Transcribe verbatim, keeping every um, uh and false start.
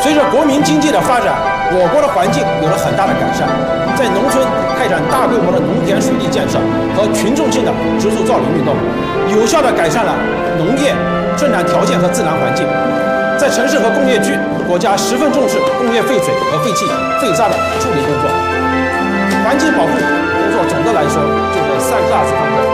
随着国民经济的发展，我国的环境有了很大的改善，在农村开展大规模的农田水利建设和群众性的植树造林运动，有效地改善了农业生产条件和自然环境。在城市和工业区，国家十分重视工业废水和废气、废渣的处理工作。环境保护工作总的来说就这三个大字方面。